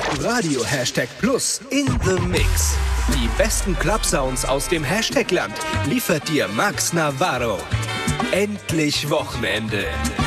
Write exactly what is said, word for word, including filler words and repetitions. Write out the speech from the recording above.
Radio Hashtag Plus in the Mix. Die besten Club-Sounds aus dem Hashtag-Land liefert dir Max Navarro. Endlich Wochenende.